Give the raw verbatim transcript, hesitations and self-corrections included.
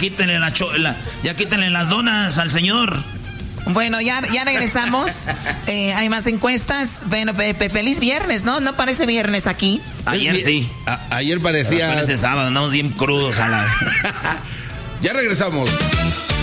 quítenle, la cho la, ya quítenle las donas al señor. Bueno, ya, ya regresamos. Eh, hay más encuestas. Bueno, Pepe, feliz viernes, ¿no? ¿No parece viernes aquí? Ayer sí. A ayer parecía... Pero parece sábado, andamos bien crudos a la... Ya regresamos.